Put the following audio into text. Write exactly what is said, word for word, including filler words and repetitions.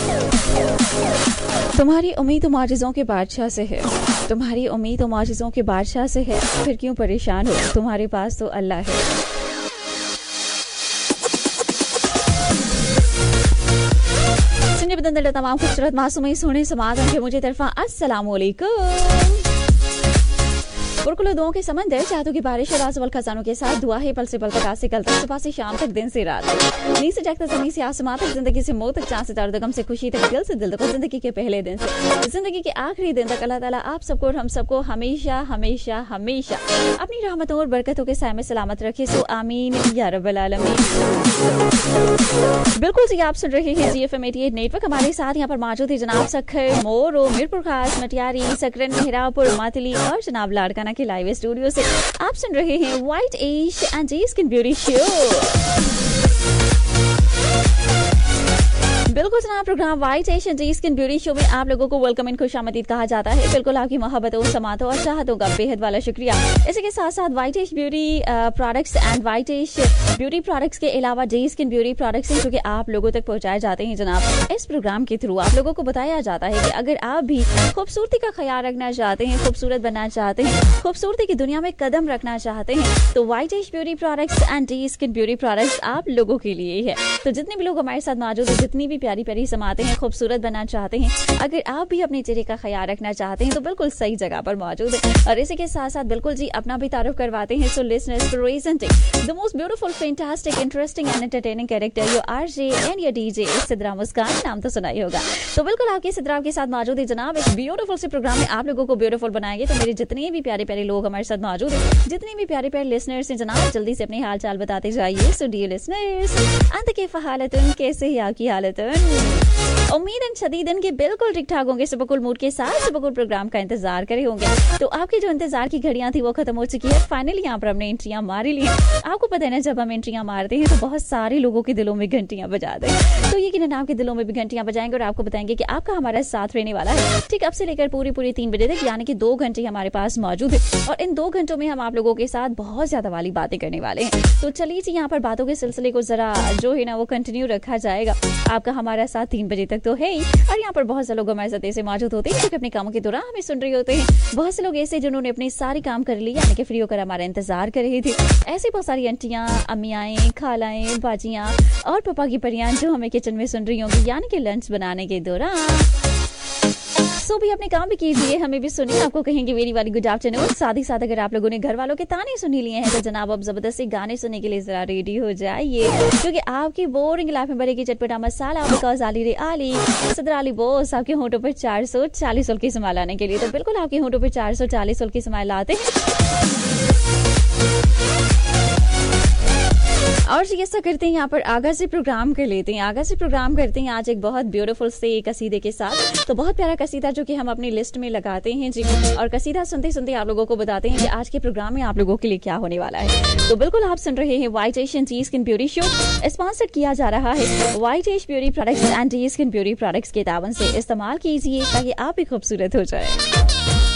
तुम्हारी उम्मीद तो माजिज़ों के बादशाह से है, तुम्हारी उम्मीद तो माजिज़ों के बादशाह से है, फिर क्यों परेशान हो, तुम्हारे पास तो अल्लाह है। सुनिए बदंदल तमाम खूबसूरत मासूमी सोने समाज के मुझे तरफा अस्सलाम वालेकुम। पुरकुलो दुआओं के समंदर, चाहतों की बारिश और आसवल खजानों के साथ दुआ है पल से पल तक, आज से कल तक, सुबह से शाम तक, दिन से रात तक, नींद से जागता जमीन से आसमां तक, जिंदगी से मौत तक, चांद से तार, गम से खुशी तक, दिल से दिल तक, जिंदगी के पहले दिन से जिंदगी के आखिरी दिन तक अल्लाह ताला आप सबको और हम सबको हमेशा हमेशा हमेशा अपनी रहमतों और बरकतों के साए में सलामत रखे। सो आमीन या रब्बल आलमीन। बिल्कुल जी, आप सुन रहे हैं जी F M eighty eight network. हमारे साथ यहाँ पर मौजूद है जनाब सखर मोरो, मीरपुर खास, मटियारी, सकरन, मेहरापुर, मातली और जनाब लाड़काना के लाइव स्टूडियो से आप सुन रहे हैं white ash and ji skin beauty show. बिल्कुल जनाब, programme white ash and ji skin beauty show में आप लोगों को वेलकम एंड खुशामदीद कहा जाता है। बिल्कुल आपकी मोहब्बतों, समातों और चाहतों का बेहद वाला शुक्रिया। इसी के साथ साथ white ash beauty products and white ash beauty products के अलावा जी स्किन ब्यूटी प्रोडक्ट्स हैं जो कि आप लोगों तक पहुंचाए जाते हैं। जनाब, इस प्रोग्राम के थ्रू आप लोगों को बताया जाता है कि अगर आप भी खूबसूरती का ख्याल रखना चाहते हैं, खूबसूरत बनना चाहते हैं, खूबसूरती की दुनिया में कदम रखना चाहते हैं, तो white ash beauty products and ji skin beauty products आप लोगों के लिए है। तो जितने भी लोग हमारे साथ मौजूद है, जितनी भी प्यारी प्यारी समाते हैं, खूबसूरत बनना चाहते हैं, अगर आप भी अपने चेहरे का ख्याल रखना चाहते हैं तो बिल्कुल सही जगह पर मौजूद है। और इसी के साथ साथ बिल्कुल जी अपना भी तारुफ करवाते हैं। So listeners, presenting the most beautiful, fantastic, interesting and entertaining character, your RJ and your DJ Sidra मुस्कान। नाम तो सुना ही होगा। तो बिल्कुल आपके सिद्रा के साथ मौजूद है जनाब। एक ब्यूटीफुल से प्रोग्राम में आप लोगों को ब्यूटीफुल बनाएंगे। तो मेरे जितने भी प्यारे प्यारे लोग हमारे साथ मौजूद है, जितने भी प्यारे प्यारे लिसनर्स हैं जनाब, जल्दी से अपने हाल चाल बताते जाइए। सो डियर लिसनर्स, अंत के फहालतन, कैसे ही आपकी हालतन? उम्मीद है शदीदन के बिल्कुल ठीक ठाक होंगे, सबकुल मूड के साथ सबकुल प्रोग्राम का इंतजार करे होंगे। तो आपकी जो इंतजार की घड़ियां थी वो खत्म हो चुकी है। फाइनली यहाँ पर हमने एंट्रियां मारी ली। आपको पता है ना, जब हम एंट्रियां मारते हैं तो बहुत सारे लोगों के दिलों में घंटियां बजाते हैं। तो यकीनन आपके दिलों में भी घंटियां बजाएंगे और आपको बताएंगे कि आपका हमारा साथ रहने वाला है। ठीक अब से लेकर पूरी पूरी तीन बजे तक, यानी कि दो घंटे हमारे पास मौजूद है। और इन दो घंटों में हम आप लोगों के साथ बहुत ज्यादा वाली बातें करने वाले हैं। तो चलिए जी, यहाँ पर बातों के सिलसिले को जरा जो है ना वो कंटिन्यू रखा जाएगा। आपका हमारा साथ तीन बजे तक तो है ही। और यहाँ पर बहुत से लोग हमारे साथ ऐसे मौजूद होते हैं जो कि अपने कामों के दौरान हमें सुन रहे होते हैं। बहुत से लोग ऐसे जिन्होंने अपने सारे काम कर लिए, यानी कि फ्री होकर हमारा इंतजार कर रहे थे। ऐसी बहुत सारी आंटियां, अम्मियाएं, खालाएं, बाजियां और पापा की परियां जो हमें किचन में सुन रही होंगी, यानी कि लंच बनाने के दौरान। सो भी अपने काम भी कीजिए, हमें भी सुनिए। आपको कहेंगे मेरी वाली गुड आफ्टरनून। साथ ही साथ अगर आप लोगों ने घर वालों के ताने सुन लिए हैं तो जनाब अब जबरदस्ती गाने सुनने के लिए जरा रेडी हो जाइए, क्योंकि आपकी बोरिंग लाइफ में बनेगी चटपटा मसाला। बिकॉज आली रे आली सदर अली बॉस आपके होंठों पर चार सौ चालीस सोल की स्माइल लाने के लिए। तो बिल्कुल आपके होंठों पर चार सौ चालीस सोल की स्माइल लाते हैं। और जी ऐसा करते हैं, यहाँ पर आगा से प्रोग्राम कर लेते हैं। आगा से प्रोग्राम करते हैं आज एक बहुत ब्यूटीफुल से कसीदे के साथ। तो बहुत प्यारा कसीदा जो कि हम अपनी लिस्ट में लगाते हैं जी। और कसीदा सुनते सुनते आप लोगों को बताते हैं कि आज के प्रोग्राम में आप लोगों के लिए क्या होने वाला है। तो बिल्कुल आप सुन रहे हैं white ash and ji skin beauty show. Sponsor किया जा रहा है white ash beauty products and ji skin beauty products के तावन से। इस्तेमाल कीजिए ताकि आप भी खूबसूरत हो जाए।